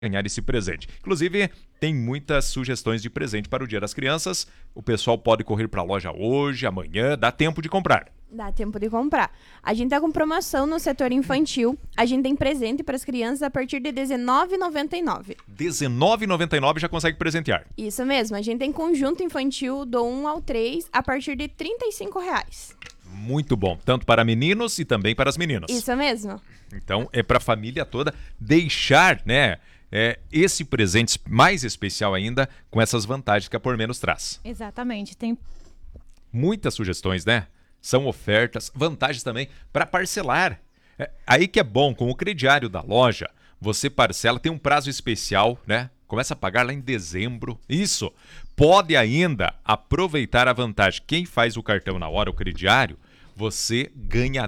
ganhar esse presente. Inclusive, tem muitas sugestões de presente para o Dia das Crianças. O pessoal pode correr para a loja hoje, amanhã, dá tempo de comprar. Dá tempo de comprar. A gente tá com promoção no setor infantil. A gente tem presente para as crianças a partir de R$19,99. R$19,99 já consegue presentear. Isso mesmo. A gente tem conjunto infantil do 1 ao 3 a partir de R$35. Muito bom, tanto para meninos e também para as meninas. Isso mesmo. Então, é para a família toda deixar, né, esse presente mais especial ainda com essas vantagens que a Por Menos traz. Exatamente. Tem Muitas sugestões, né? São ofertas, vantagens também para parcelar. Aí que é bom, com o crediário da loja, você parcela, tem um prazo especial, né? Começa a pagar lá em dezembro. Isso! Pode ainda aproveitar a vantagem. Quem faz o cartão na hora, o crediário, você ganha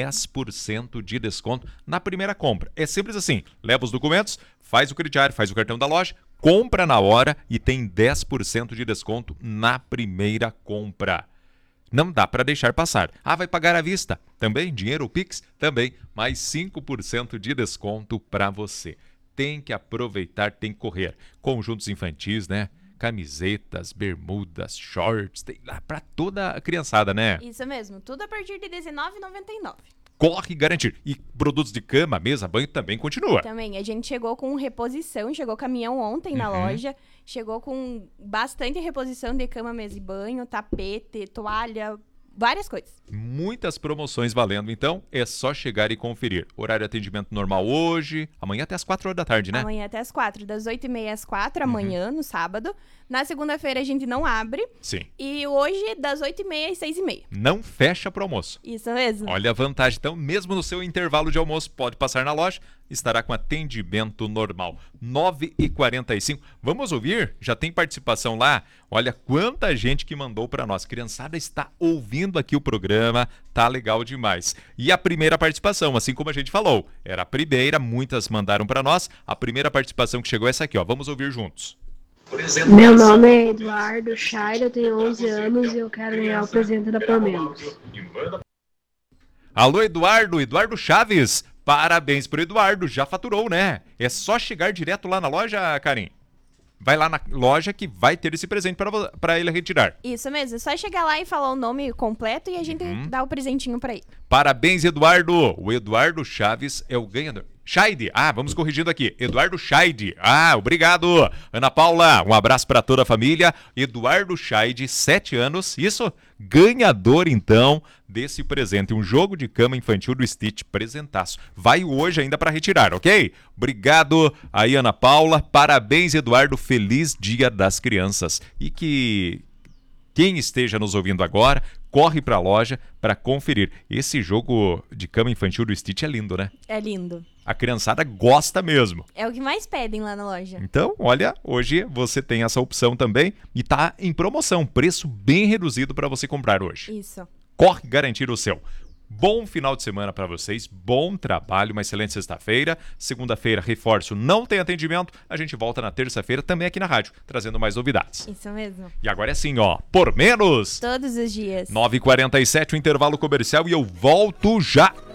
10% de desconto na primeira compra. É simples assim. Leva os documentos, faz o crediário, faz o cartão da loja, compra na hora e tem 10% de desconto na primeira compra. Não dá para deixar passar. Ah, vai pagar à vista? Também? Dinheiro ou Pix? Também. Mais 5% de desconto para você. Tem que aproveitar, tem que correr. Conjuntos infantis, né? Camisetas, bermudas, shorts, tem lá para toda a criançada, né? Isso mesmo. Tudo a partir de R$19,99. Corre garantir. E produtos de cama, mesa, banho também continua. Também, a gente chegou com reposição, chegou caminhão ontem na loja, chegou com bastante reposição de cama, mesa e banho, tapete, toalha, várias coisas. Muitas promoções valendo, então é só chegar e conferir. Horário de atendimento normal hoje, amanhã até as 4 horas da tarde, né? Amanhã até as 4, das 8h30 às 4, amanhã, no sábado. Na segunda-feira a gente não abre. Sim. E hoje, das 8h30 às 6h30. Não fecha para almoço. Isso mesmo. Olha a vantagem. Então, mesmo no seu intervalo de almoço, pode passar na loja, estará com atendimento normal. 9h45. Vamos ouvir? Já tem participação lá? Olha quanta gente que mandou para nós. Criançada está ouvindo aqui o programa, tá legal demais. E a primeira participação, assim como a gente falou, era a primeira, muitas mandaram para nós. A primeira participação que chegou é essa aqui, ó. Vamos ouvir juntos. Meu nome é Eduardo Chaira, eu tenho 11 anos e eu quero ganhar o presente da Por Menos. Alô, Eduardo, Eduardo Chaves. Parabéns pro Eduardo, já faturou, né? É só chegar direto lá na loja, Karen. Vai lá na loja que vai ter esse presente para ele retirar. Isso mesmo, é só chegar lá e falar o nome completo e a gente dá o presentinho para ele. Parabéns, Eduardo. O Eduardo Chaves é o ganhador. Scheide. Vamos corrigindo aqui. Eduardo Scheide. Obrigado. Ana Paula, um abraço para toda a família. Eduardo Scheide, 7 anos. Isso, ganhador então desse presente. Um jogo de cama infantil do Stitch, presentaço. Vai hoje ainda para retirar, ok? Obrigado aí, Ana Paula. Parabéns, Eduardo. Feliz Dia das Crianças. E que quem esteja nos ouvindo agora, corre para a loja para conferir. Esse jogo de cama infantil do Stitch é lindo, né? É lindo. A criançada gosta mesmo. É o que mais pedem lá na loja. Então, olha, hoje você tem essa opção também e tá em promoção, preço bem reduzido para você comprar hoje. Isso. Corre garantir o seu. Bom final de semana para vocês, bom trabalho, uma excelente sexta-feira. Segunda-feira, reforço, não tem atendimento. A gente volta na terça-feira também aqui na rádio, trazendo mais novidades. Isso mesmo. E agora é assim, ó, Por Menos. Todos os dias. 9h47, o intervalo comercial e eu volto já.